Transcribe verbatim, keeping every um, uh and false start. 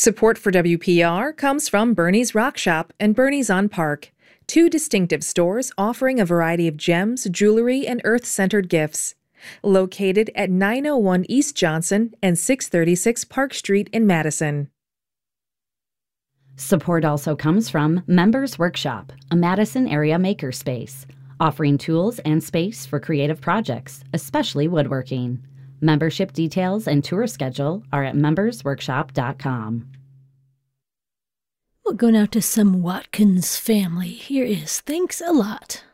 Support for W P R comes from Bernie's Rock Shop and Bernie's on Park, two distinctive stores offering a variety of gems, jewelry, and earth-centered gifts. Located at nine oh one East Johnson and six thirty-six Park Street in Madison. Support also comes from Members Workshop, a Madison area makerspace, offering tools and space for creative projects, especially woodworking. Membership details and tour schedule are at members workshop dot com. We'll go now to some Watkins family. Here is Thanks a Lot.